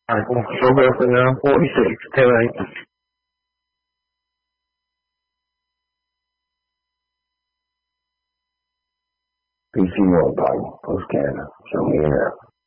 Alright, cool. Show go for now. 46. Tail 8. PC World Bible. Post Canada. Show me in there.